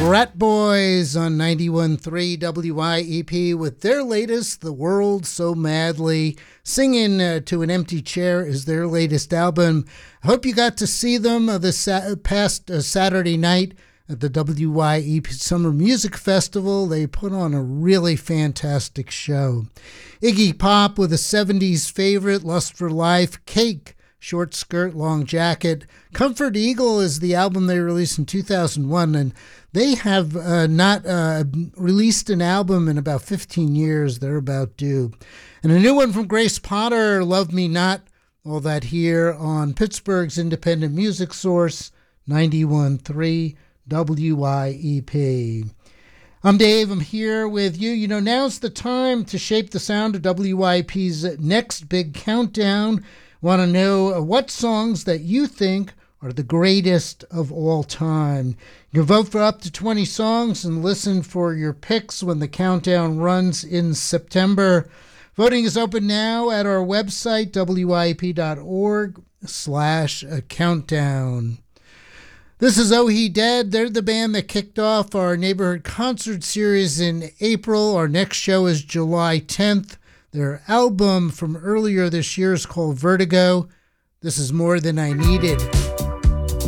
Rat Boys on 91.3 WYEP with their latest, The World So Madly. Singing to an Empty Chair is their latest album. I hope you got to see them this past Saturday night at the WYEP Summer Music Festival. They put on a really fantastic show. Iggy Pop with a 70s favorite, Lust for Life, Cake, Short Skirt, Long Jacket. Comfort Eagle is the album they released in 2001, and they have not released an album in about 15 years. They're about due. And a new one from Grace Potter, Love Me Not, all that here on Pittsburgh's independent music source, 91.3 WYEP. I'm Dave. I'm here with you. You know, now's the time to shape the sound of WYEP's next big countdown. Want to know what songs that you think are the greatest of all time. You can vote for up to 20 songs and listen for your picks when the countdown runs in September. Voting is open now at our website, wyep.org/countdown. This is Oh He Dead. They're the band that kicked off our neighborhood concert series in April. Our next show is July 10th. Their album from earlier this year is called Vertigo. This is More Than I Needed.